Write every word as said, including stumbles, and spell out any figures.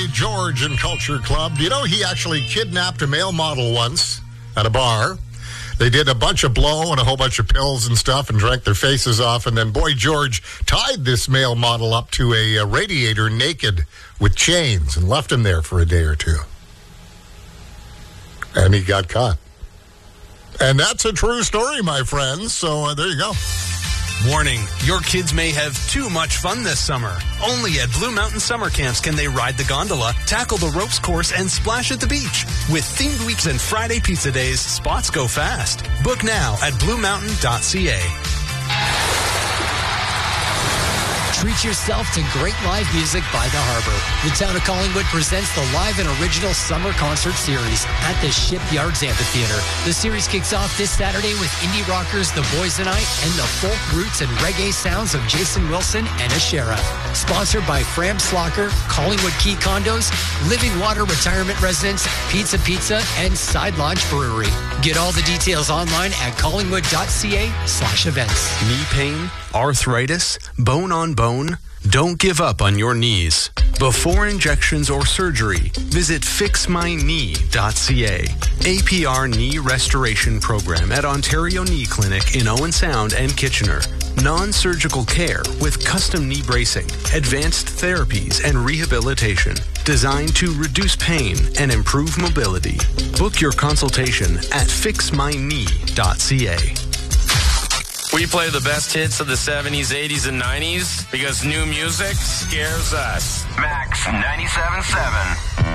George and Culture Club. Do you know he actually kidnapped a male model once at a bar? They did a bunch of blow and a whole bunch of pills and stuff and drank their faces off. And then Boy George tied this male model up to a, a radiator naked with chains and left him there for a day or two. And he got caught. And that's a true story, my friends. So uh, there you go. Warning, your kids may have too much fun this summer. Only at Blue Mountain Summer Camps can they ride the gondola, tackle the ropes course, and splash at the beach. With themed weeks and Friday pizza days, spots go fast. Book now at blue mountain dot c a. Treat yourself to great live music by the Harbor. The town of Collingwood presents the live and original summer concert series at the Shipyards Amphitheater. The series kicks off this Saturday with indie rockers The Boys and I and the folk roots and reggae sounds of Jason Wilson and Ashera. Sponsored by Fram Slocker, Collingwood Key Condos, Living Water Retirement Residence, Pizza Pizza, and Side Lodge Brewery. Get all the details online at collingwood dot c a slash events. Knee pain, arthritis, bone on bone. Don't give up on your knees. Before injections or surgery, visit fix my knee dot c a. A P R Knee Restoration Program at Ontario Knee Clinic in Owen Sound and Kitchener. Non-surgical care with custom knee bracing, advanced therapies, and rehabilitation designed to reduce pain and improve mobility. Book your consultation at fix my knee dot c a. We play the best hits of the seventies, eighties, and nineties because new music scares us. Max ninety-seven point seven.